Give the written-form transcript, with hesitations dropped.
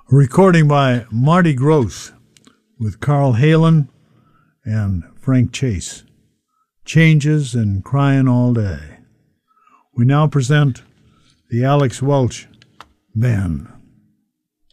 A recording by Marty Gross with Carl Halen and Frank Chase. Changes and Crying All Day. We now present the Alex Welch Band.